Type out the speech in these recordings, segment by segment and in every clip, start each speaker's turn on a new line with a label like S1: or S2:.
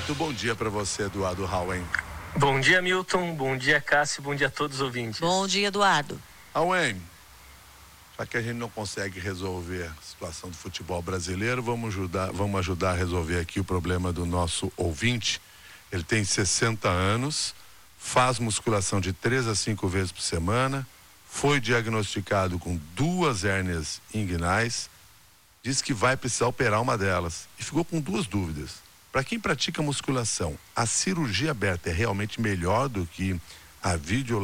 S1: Muito bom dia para você, Eduardo Hauen.
S2: Bom dia, Milton. Bom dia, Cássio. Bom dia a todos os ouvintes.
S3: Bom dia, Eduardo.
S1: Hauen, já que a gente não consegue resolver a situação do futebol brasileiro, vamos ajudar a resolver aqui o problema do nosso ouvinte. Ele tem 60 anos, faz musculação de 3 a 5 vezes por semana, foi diagnosticado com 2 hérnias inguinais, diz que vai precisar operar uma delas e ficou com 2 dúvidas. Para quem pratica musculação, a cirurgia aberta é realmente melhor do que a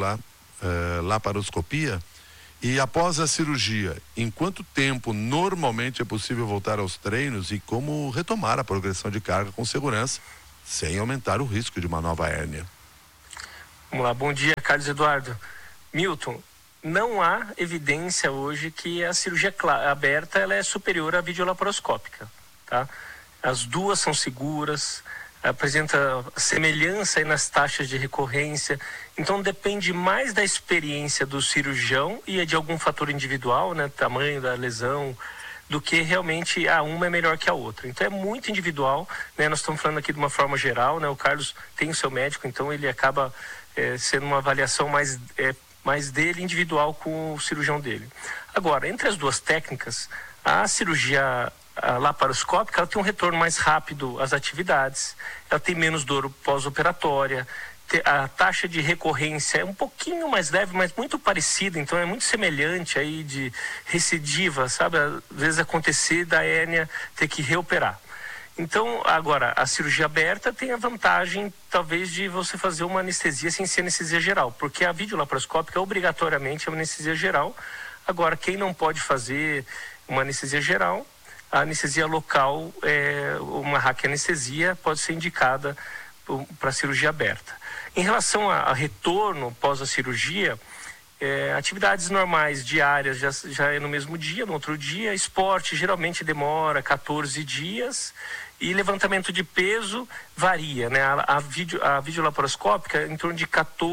S1: laparoscopia? E após a cirurgia, em quanto tempo normalmente é possível voltar aos treinos e como retomar a progressão de carga com segurança, sem aumentar o risco de uma nova hérnia?
S2: Vamos lá, bom dia, Carlos Eduardo. Milton, não há evidência hoje que a cirurgia aberta ela é superior à videolaparoscópica, tá? As duas são seguras, apresenta semelhança aí nas taxas de recorrência, então depende mais da experiência do cirurgião e de algum fator individual, né, tamanho da lesão, do que realmente uma é melhor que a outra. Então é muito individual, né? Nós estamos falando aqui de uma forma geral, né? O Carlos tem o seu médico, então ele acaba sendo uma avaliação mais dele, individual, com o cirurgião dele. Agora, entre as duas técnicas, a cirurgia laparoscópica, ela tem um retorno mais rápido às atividades, ela tem menos dor pós-operatória, a taxa de recorrência é um pouquinho mais leve, mas muito parecida, então é muito semelhante aí de recidiva, sabe? Às vezes acontecer da hérnia ter que reoperar. Então, agora, a cirurgia aberta tem a vantagem, talvez, de você fazer uma anestesia sem ser anestesia geral, porque a videolaparoscópica obrigatoriamente é uma anestesia geral. Agora, quem não pode fazer uma anestesia geral, a anestesia local, uma raquianestesia, pode ser indicada para cirurgia aberta. Em relação a retorno pós a cirurgia, atividades normais diárias já é no mesmo dia, no outro dia. Esporte geralmente demora 14 dias e levantamento de peso varia, né? A videolaparoscópica em torno de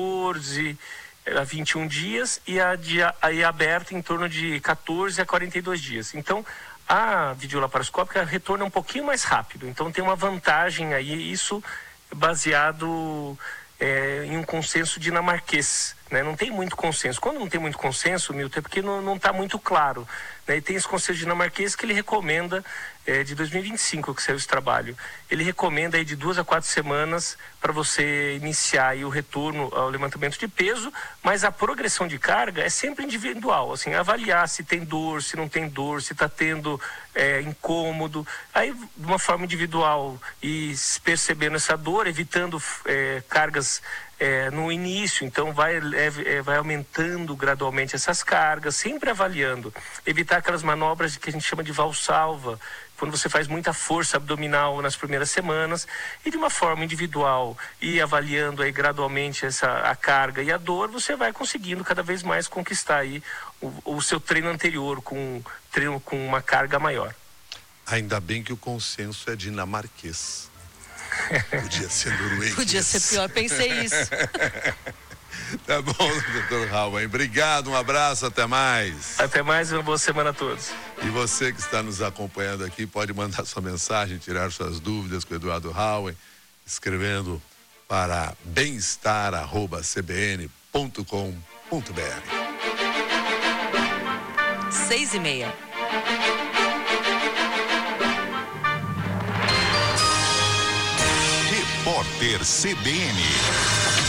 S2: 14 a 21 dias e a aberta em torno de 14 a 42 dias. Então, a videolaparoscópica retorna um pouquinho mais rápido, então tem uma vantagem aí, isso baseado em um consenso dinamarquês, né? Não tem muito consenso. Quando não tem muito consenso, Milton, é porque não está muito claro, né? E tem esse consenso dinamarquês que ele recomenda, de 2025 que saiu esse trabalho, ele recomenda aí de 2 a 4 semanas para você iniciar aí o retorno ao levantamento de peso, mas a progressão de carga é sempre individual, assim, avaliar se tem dor, se não tem dor, se está tendo incômodo, aí de uma forma individual e percebendo essa dor, evitando cargas no início, então vai aumentando gradualmente essas cargas, sempre avaliando, evitar aquelas manobras que a gente chama de valsalva, quando você faz muita força abdominal nas primeiras semanas, e de uma forma individual e avaliando aí gradualmente a carga e a dor, você vai conseguindo cada vez mais conquistar aí o seu treino anterior com uma carga maior.
S1: Ainda bem que o consenso é dinamarquês. Podia ser norueguês.
S3: Podia ser pior, pensei isso.
S1: Tá bom, doutor Hauen. Obrigado, um abraço, até mais.
S2: Até mais, uma boa semana a todos.
S1: E você que está nos acompanhando aqui, pode mandar sua mensagem, tirar suas dúvidas com o Eduardo Hauen, escrevendo para bemestar@cbn.com.br.
S3: 6:30.
S4: Repórter CBN.